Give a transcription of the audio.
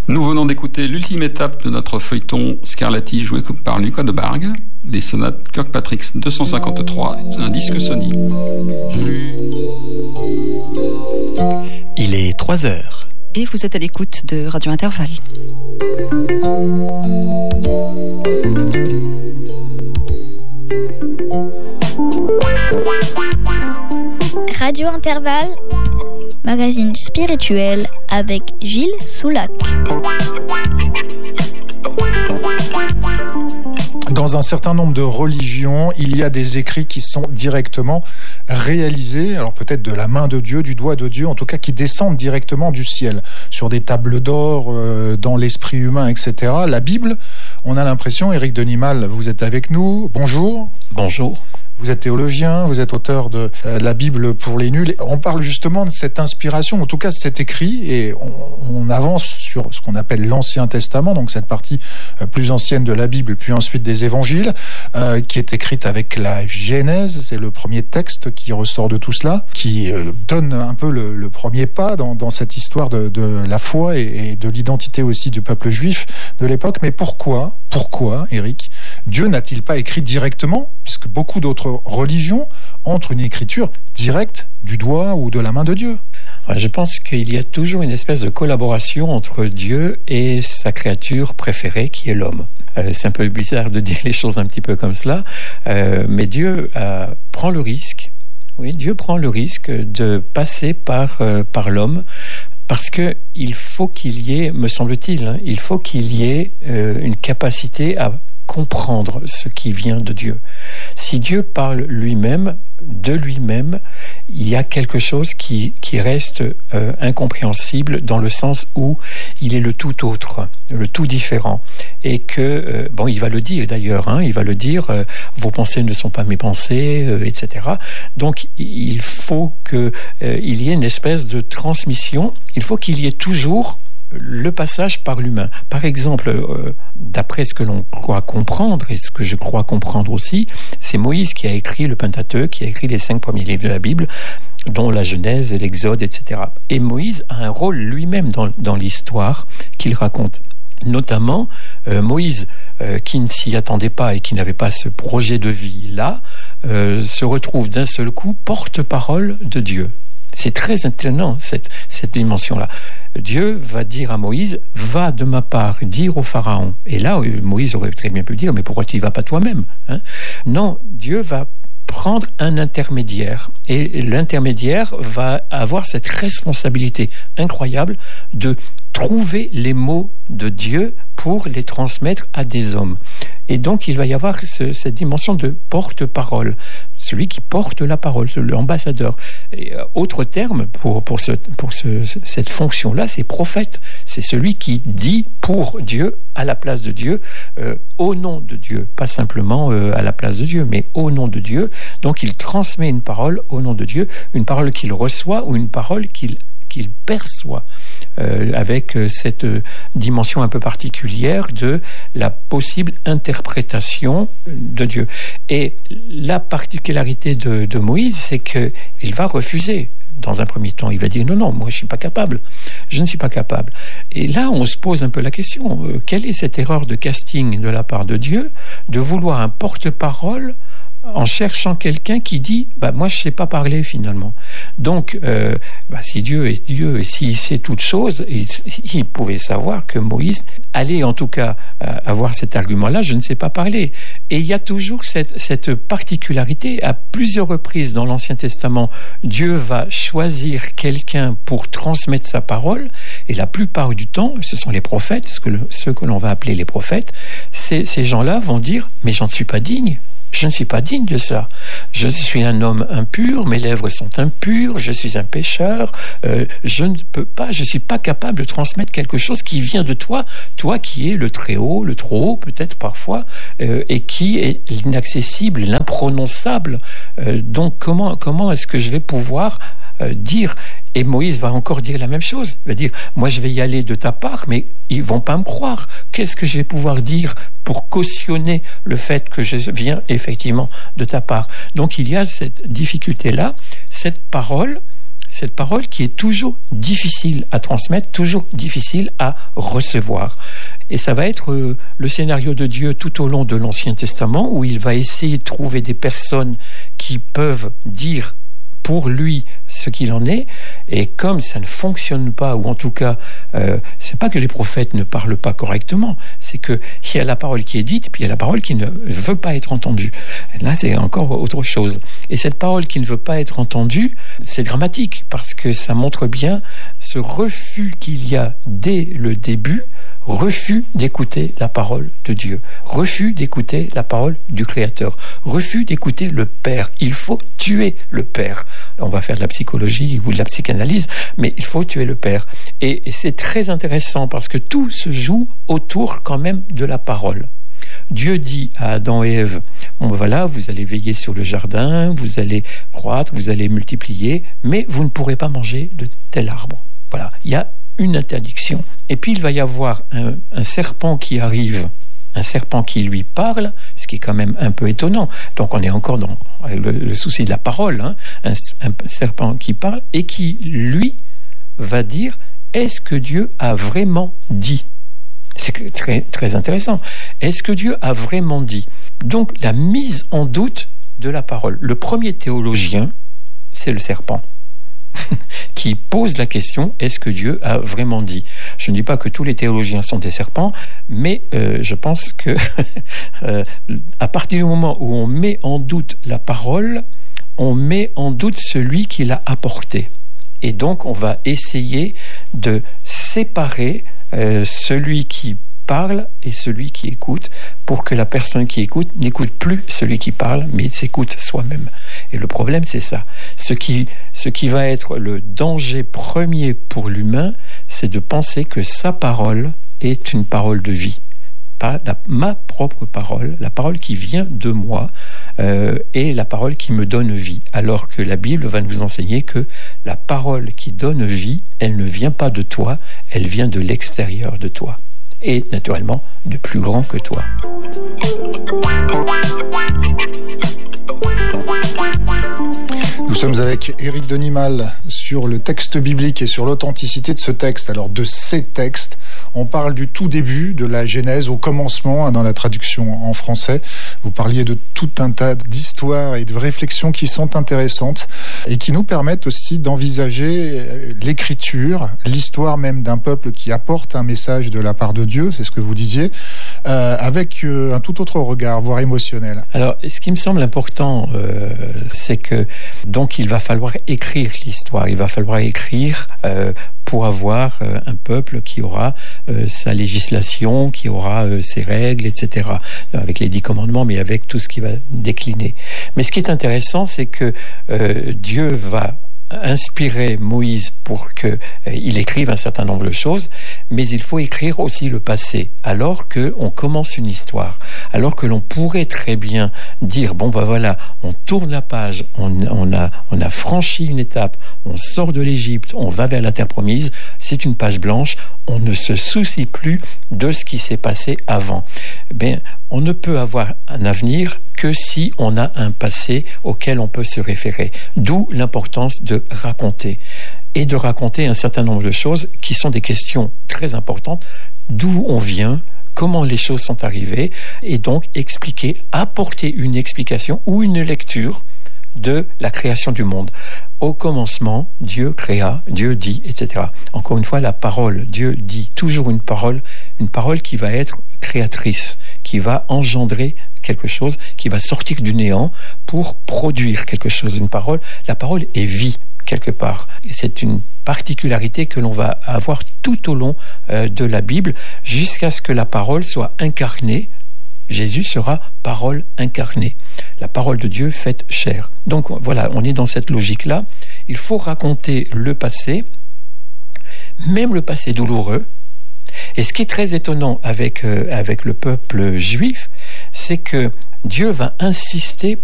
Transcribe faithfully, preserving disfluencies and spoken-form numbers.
Nous venons d'écouter l'ultime étape de notre feuilleton Scarlatti joué par Lucas de Bargue, les sonates Kirkpatrick deux cent cinquante-trois, un disque Sony. Il est trois heures. Et vous êtes à l'écoute de Radio Intervalle. Radio Intervalle, magazine spirituel avec Gilles Soulac. Dans un certain nombre de religions, il y a des écrits qui sont directement réalisés, alors peut-être de la main de Dieu, du doigt de Dieu, en tout cas qui descendent directement du ciel, sur des tables d'or, euh, dans l'esprit humain, et cetera. La Bible, on a l'impression, Éric Denimal, vous êtes avec nous, bonjour. Bonjour. Vous êtes théologien, vous êtes auteur de euh, la Bible pour les nuls. On parle justement de cette inspiration, en tout cas de cet écrit, et on, on avance sur ce qu'on appelle l'Ancien Testament, donc cette partie euh, plus ancienne de la Bible, puis ensuite des Évangiles, euh, qui est écrite avec la Genèse. C'est le premier texte qui ressort de tout cela, qui euh, donne un peu le, le premier pas dans, dans cette histoire de, de la foi et, et de l'identité aussi du peuple juif de l'époque. Mais pourquoi, pourquoi, Éric, Dieu n'a-t-il pas écrit directement, puisque beaucoup d'autres religions entre une écriture directe du doigt ou de la main de Dieu? Je pense qu'il y a toujours une espèce de collaboration entre Dieu et sa créature préférée qui est l'homme. Euh, c'est un peu bizarre de dire les choses un petit peu comme cela, euh, mais Dieu euh, prend le risque, oui, Dieu prend le risque de passer par, euh, par l'homme, parce qu'il faut qu'il y ait, me semble-t-il, hein, il faut qu'il y ait euh, une capacité à comprendre ce qui vient de Dieu. Si Dieu parle lui-même, de lui-même, il y a quelque chose qui, qui reste euh, incompréhensible dans le sens où il est le tout autre, le tout différent. Et que, euh, bon, il va le dire d'ailleurs, hein, il va le dire, euh, vos pensées ne sont pas mes pensées, euh, et cetera. Donc, il faut qu'il euh, y ait une espèce de transmission, il faut qu'il y ait toujours le passage par l'humain. Par exemple, euh, d'après ce que l'on croit comprendre, et ce que je crois comprendre aussi, c'est Moïse qui a écrit le Pentateuque, qui a écrit les cinq premiers livres de la Bible, dont la Genèse et l'Exode, et cetera. Et Moïse a un rôle lui-même dans, dans l'histoire qu'il raconte. Notamment, euh, Moïse, euh, qui ne s'y attendait pas et qui n'avait pas ce projet de vie-là, euh, se retrouve d'un seul coup porte-parole de Dieu. C'est très étonnant, cette, cette dimension-là. Dieu va dire à Moïse, va de ma part dire au Pharaon. Et là, Moïse aurait très bien pu dire, mais pourquoi tu n'y vas pas toi-même, hein? Non, Dieu va prendre un intermédiaire. Et l'intermédiaire va avoir cette responsabilité incroyable de trouver les mots de Dieu pour les transmettre à des hommes. Et donc, il va y avoir ce, cette dimension de porte-parole, celui qui porte la parole, l'ambassadeur. Et, euh, autre terme pour, pour, ce, pour ce, cette fonction-là, c'est prophète. C'est celui qui dit pour Dieu, à la place de Dieu, euh, au nom de Dieu. Pas simplement euh, à la place de Dieu, mais au nom de Dieu. Donc, il transmet une parole au nom de Dieu, une parole qu'il reçoit ou une parole qu'il qu'il perçoit, euh, avec euh, cette euh, dimension un peu particulière de la possible interprétation de Dieu. Et la particularité de, de Moïse, c'est qu'il va refuser. Dans un premier temps, il va dire non, non, moi je ne suis pas capable, je ne suis pas capable. Et là, on se pose un peu la question, euh, quelle est cette erreur de casting de la part de Dieu de vouloir un porte-parole en cherchant quelqu'un qui dit bah, « moi je ne sais pas parler finalement ». Donc, euh, bah, si Dieu est Dieu et s'il sait toutes choses, il, il pouvait savoir que Moïse allait en tout cas euh, avoir cet argument-là « je ne sais pas parler ». Et il y a toujours cette, cette particularité, à plusieurs reprises dans l'Ancien Testament, Dieu va choisir quelqu'un pour transmettre sa parole, et la plupart du temps, ce sont les prophètes, ce que le, ceux que l'on va appeler les prophètes, ces, ces gens-là vont dire « mais j'en suis pas digne ». Je ne suis pas digne de ça. Je suis un homme impur, mes lèvres sont impures, je suis un pécheur, euh, je ne peux pas, je ne suis pas capable de transmettre quelque chose qui vient de toi, toi qui es le très haut, le trop haut peut-être parfois, euh, et qui est l'inaccessible, l'imprononçable. Euh, donc comment, comment est-ce que je vais pouvoir euh, dire? Et Moïse va encore dire la même chose. Il va dire, moi je vais y aller de ta part, mais ils vont pas me croire. Qu'est-ce que je vais pouvoir dire pour cautionner le fait que je viens effectivement de ta part? Donc il y a cette difficulté-là. Cette parole, cette parole qui est toujours difficile à transmettre, toujours difficile à recevoir. Et ça va être euh, le scénario de Dieu tout au long de l'Ancien Testament, où il va essayer de trouver des personnes qui peuvent dire pour lui ce qu'il en est, et comme ça ne fonctionne pas, ou en tout cas, euh, c'est pas que les prophètes ne parlent pas correctement, c'est qu'il y a la parole qui est dite, et puis il y a la parole qui ne veut pas être entendue. Et là, c'est encore autre chose. Et cette parole qui ne veut pas être entendue, c'est dramatique, parce que ça montre bien ce refus qu'il y a dès le début, refus d'écouter la parole de Dieu, refus d'écouter la parole du Créateur, refus d'écouter le Père. Il faut tuer le Père. On va faire de la psychologie ou de la psychanalyse, mais il faut tuer le Père. Et c'est très intéressant parce que tout se joue autour quand même de la parole. Dieu dit à Adam et Ève, bon voilà, vous allez veiller sur le jardin, vous allez croître, vous allez multiplier, mais vous ne pourrez pas manger de tel arbre. Voilà, il y a une interdiction. Et puis il va y avoir un, un serpent qui arrive, un serpent qui lui parle, ce qui est quand même un peu étonnant. Donc on est encore dans le, le souci de la parole, hein, un, un serpent qui parle et qui, lui, va dire, est-ce que Dieu a vraiment dit ? C'est très, très intéressant. Est-ce que Dieu a vraiment dit ? Donc la mise en doute de la parole. Le premier théologien, c'est le serpent, qui pose la question, est-ce que Dieu a vraiment dit ? Je ne dis pas que tous les théologiens sont des serpents, mais euh, je pense que euh, à partir du moment où on met en doute la parole, on met en doute celui qui l'a apporté. Et donc on va essayer de séparer euh, celui qui parle et celui qui écoute, pour que la personne qui écoute n'écoute plus celui qui parle, mais s'écoute soi-même. Et le problème, c'est ça. Ce qui, ce qui va être le danger premier pour l'humain, c'est de penser que sa parole est une parole de vie. Pas la, ma propre parole, la parole qui vient de moi, euh, est la parole qui me donne vie. Alors que la Bible va nous enseigner que la parole qui donne vie, elle ne vient pas de toi, elle vient de l'extérieur de toi. Et naturellement de plus grand que toi. Nous sommes avec Éric Denimal sur le texte biblique et sur l'authenticité de ce texte. Alors de ces textes, on parle du tout début, de la Genèse au commencement, hein, dans la traduction en français. Vous parliez de tout un tas d'histoires et de réflexions qui sont intéressantes et qui nous permettent aussi d'envisager l'écriture, l'histoire même d'un peuple qui apporte un message de la part de Dieu, c'est ce que vous disiez, euh, avec euh, un tout autre regard, voire émotionnel. Alors, ce qui me semble important, euh, c'est que donc il va falloir écrire l'histoire, il va falloir écrire euh, pour avoir euh, un peuple qui aura euh, sa législation, qui aura euh, ses règles, et cetera, avec les dix commandements, mais avec tout ce qui va décliner. Mais ce qui est intéressant, c'est que euh, Dieu va inspirer Moïse pour qu'il euh, écrive un certain nombre de choses, mais il faut écrire aussi le passé, alors qu'on commence une histoire, alors que l'on pourrait très bien dire, bon ben voilà, on tourne la page, on, on, a, on a franchi une étape, on sort de l'Égypte, on va vers la terre promise, c'est une page blanche, on ne se soucie plus de ce qui s'est passé avant. Ben, on ne peut avoir un avenir que si on a un passé auquel on peut se référer. D'où l'importance de raconter. Et de raconter un certain nombre de choses qui sont des questions très importantes. D'où on vient, comment les choses sont arrivées, et donc expliquer, apporter une explication ou une lecture de la création du monde. Au commencement, Dieu créa, Dieu dit, et cetera. Encore une fois, la parole, Dieu dit, toujours une parole, une parole qui va être créatrice, qui va engendrer quelque chose, qui va sortir du néant pour produire quelque chose. Une parole, la parole est vie, quelque part. Et c'est une particularité que l'on va avoir tout au long euh, de la Bible, jusqu'à ce que la parole soit incarnée. Jésus sera parole incarnée, la parole de Dieu faite chair. Donc voilà, on est dans cette logique-là. Il faut raconter le passé, même le passé douloureux. Et ce qui est très étonnant avec, euh, avec le peuple juif, c'est que Dieu va insister